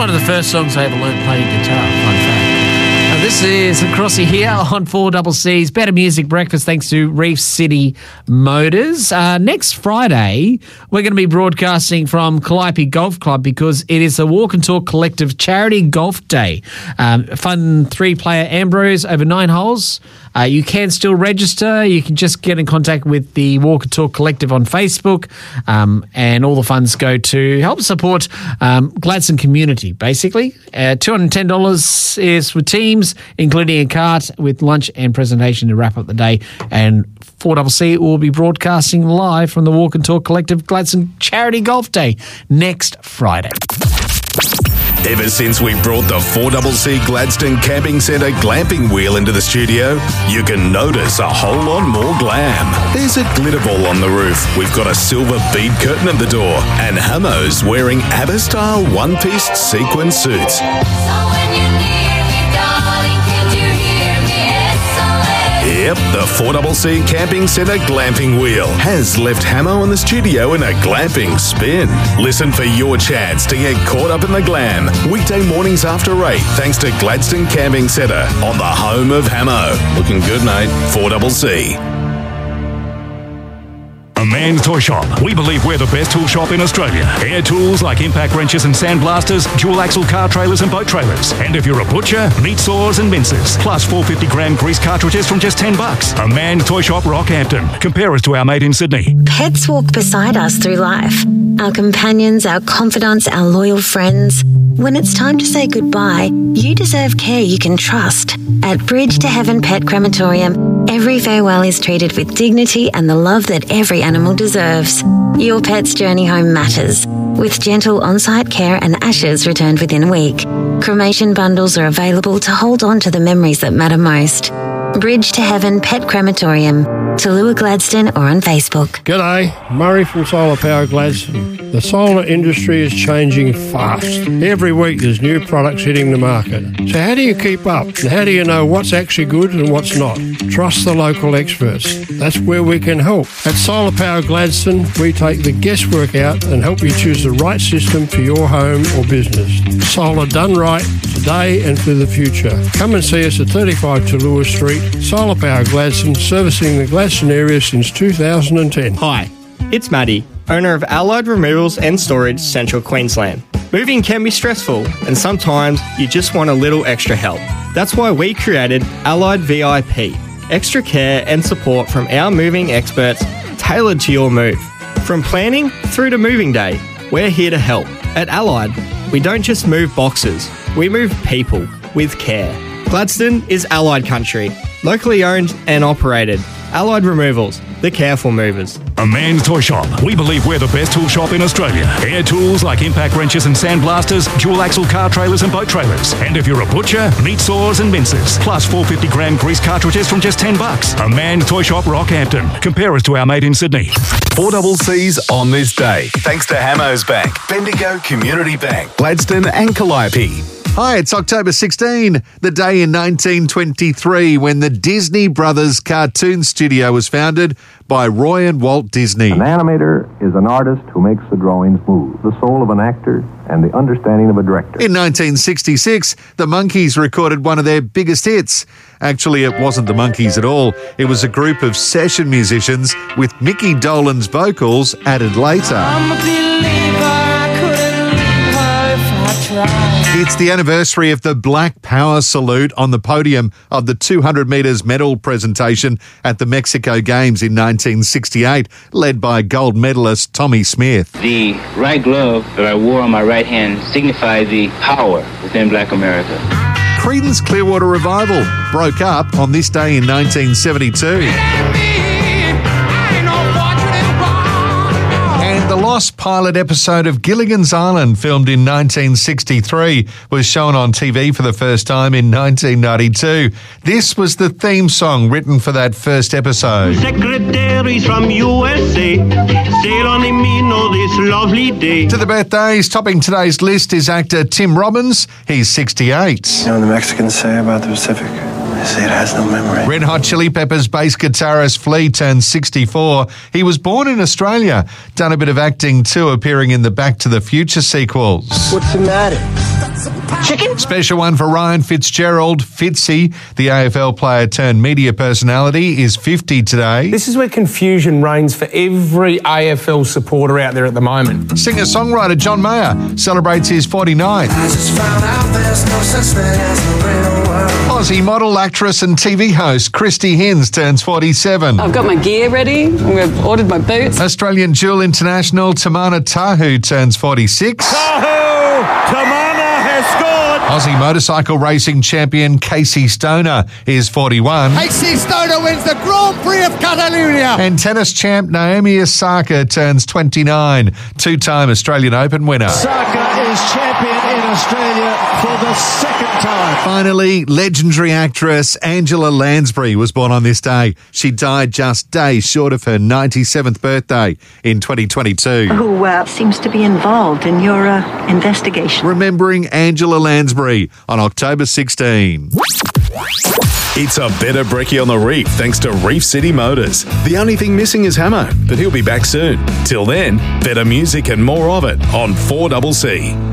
one of the first songs I ever learned playing guitar. Fun fact. This is Crossy here on 4CC's Better Music Breakfast, thanks to Reef City Motors. Next Friday, we're going to be broadcasting from Calliope Golf Club because it is the Walk and Talk Collective Charity Golf Day. Fun 3-player Ambrose over 9 holes. You can still register. You can just get in contact with the Walk and Talk Collective on Facebook, and all the funds go to help support Gladstone community, basically. $210 is for teams, including a cart with lunch and presentation to wrap up the day. And 4CC will be broadcasting live from the Walk and Talk Collective Gladstone Charity Golf Day next Friday. Ever since we brought the 4CC Gladstone Camping Centre glamping wheel into the studio, you can notice a whole lot more glam. There's a glitter ball on the roof, we've got a silver bead curtain at the door, and Hamo's wearing ABBA-style one-piece sequin suits. Yep, the 4CC Camping Centre glamping wheel has left Hamo in the studio in a glamping spin. Listen for your chance to get caught up in the glam weekday mornings after 8, thanks to Gladstone Camping Centre on the home of Hamo. Looking good, mate. 4CC. A Man's Toy Shop. We believe we're the best tool shop in Australia. Air tools like impact wrenches and sandblasters, dual axle car trailers and boat trailers. And if you're a butcher, meat saws and mincers. Plus 450-gram grease cartridges from just $10. A Man's Toy Shop, Rockhampton. Compare us to our mate in Sydney. Pets walk beside us through life. Our companions, our confidants, our loyal friends. When it's time to say goodbye, you deserve care you can trust. At Bridge to Heaven Pet Crematorium, every farewell is treated with dignity and the love that every animal deserves. Your pet's journey home matters, with gentle on-site care and ashes returned within a week. Cremation bundles are available to hold on to the memories that matter most. Bridge to Heaven Pet Crematorium, Tallulah Gladstone, or on Facebook. G'day, Murray from Solar Power Gladstone. The solar industry is changing fast. Every week there's new products hitting the market. So how do you keep up? And how do you know what's actually good and what's not? Trust the local experts. That's where we can help. At Solar Power Gladstone, we take the guesswork out and help you choose the right system for your home or business. Solar done right, today and for the future. Come and see us at 35 Tallulah Street. Solar Power Gladstone, servicing the Gladstone area since 2010. Hi, it's Maddie, owner of Allied Removals and Storage, Central Queensland. Moving can be stressful, and sometimes you just want a little extra help. That's why we created Allied VIP, extra care and support from our moving experts tailored to your move. From planning through to moving day, we're here to help. At Allied, we don't just move boxes, we move people with care. Gladstone is Allied country, locally owned and operated. Allied Removals, the careful movers. A Man's Toy Shop. We believe we're the best tool shop in Australia. Air tools like impact wrenches and sandblasters, dual axle car trailers and boat trailers. And if you're a butcher, meat saws and mincers. Plus 450-gram grease cartridges from just $10. A Man's Toy Shop, Rockhampton. Compare us to our mate in Sydney. 4CC's on this day, thanks to Hamo's Bank, Bendigo Community Bank, Gladstone and Calliope. Hi, it's October 16, the day in 1923 when the Disney Brothers cartoon studio was founded by Roy and Walt Disney. An animator is an artist who makes the drawings move, the soul of an actor and the understanding of a director. In 1966, the Monkees recorded one of their biggest hits. Actually, it wasn't the Monkees at all. It was a group of session musicians with Mickey Dolenz vocals added later. I'm a believer, I couldn't leave her if I tried. It's the anniversary of the Black Power salute on the podium of the 200 metres medal presentation at the Mexico Games in 1968, led by gold medalist Tommy Smith. The right glove that I wore on my right hand signified the power within Black America. Creedence Clearwater Revival broke up on this day in 1972. And the lost pilot episode of Gilligan's Island, filmed in 1963, was shown on TV for the first time in 1992. This was the theme song written for that first episode. Secretaries from USA sail on the Mino this lovely day. To the birthdays, topping today's list is actor Tim Robbins. He's 68. You know what the Mexicans say about the Pacific? to say it has no memory. Red Hot Chili Peppers bass guitarist Flea turns 64. He was born in Australia, done a bit of acting too, appearing in the Back to the Future sequels. What's the matter? Chicken? Special one for Ryan Fitzgerald. Fitzy, the AFL player turned media personality, is 50 today. This is where confusion reigns for every AFL supporter out there at the moment. Singer-songwriter John Mayer celebrates his 49th. Aussie model, actress and TV host Christy Hins turns 47. I've got my gear ready. I've ordered my boots. Australian dual international Tamana Tahu turns 46. Tamana has scored. Aussie motorcycle racing champion Casey Stoner is 41. Casey Stoner wins the Grand Prix of Catalonia. And tennis champ Naomi Osaka turns 29. Two-time Australian Open winner. Osaka is champion in Australia for the second time. Finally, legendary actress Angela Lansbury was born on this day. She died just days short of her 97th birthday in 2022. Who seems to be involved in your investigation. Remembering Angela Lansbury on October 16. It's a better brekkie on the reef thanks to Reef City Motors. The only thing missing is Hamo, but he'll be back soon. Till then, better music and more of it on 4CC.